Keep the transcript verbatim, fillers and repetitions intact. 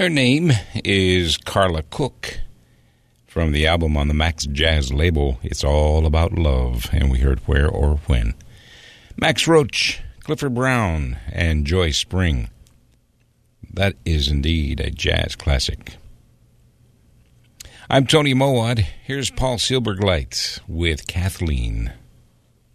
Her name is Carla Cook. From the album on the Max Jazz label, It's All About Love, and we heard Where or When. Max Roach, Clifford Brown, and Joy Spring. That is indeed a jazz classic. I'm Tony Mowat. Here's Paul Silbergleit with Kathleen.